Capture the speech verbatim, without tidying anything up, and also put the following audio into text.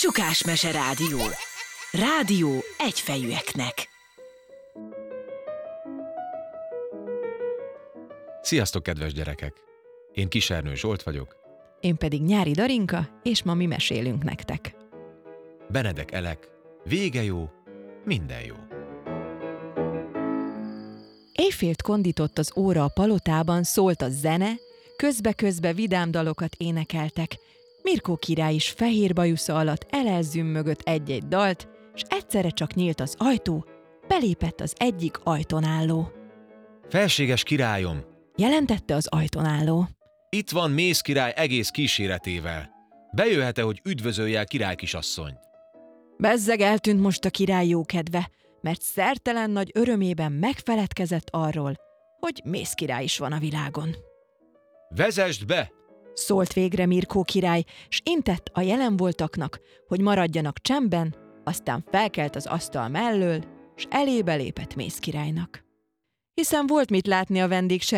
Csukásmese Rádió. Rádió egyfejűeknek. Sziasztok, kedves gyerekek! Én Kisernő Zsolt vagyok. Én pedig Nyári Darinka, és ma mi mesélünk nektek. Benedek Elek, vége jó, minden jó. Éjfélt kondított az óra a palotában, szólt a zene, közbe-közbe vidám dalokat énekeltek. Mirkó király is fehér bajusza alatt elelzümmögött egy-egy dalt, és egyszerre csak nyílt az ajtó, belépett az egyik ajtón álló. Felséges királyom! Jelentette az ajtón álló. Itt van Mész király egész kíséretével. Bejöhet-e, hogy üdvözölje a királykisasszonyt? Bezzeg eltűnt most a király jókedve, mert szertelen nagy örömében megfeledkezett arról, hogy Mész király is van a világon. Vezesd be! Szólt végre Mirkó király, s intett a jelen voltaknak, hogy maradjanak csendben, aztán felkelt az asztal mellől, s elébe lépett Mész királynak. Hiszen volt mit látni a vendég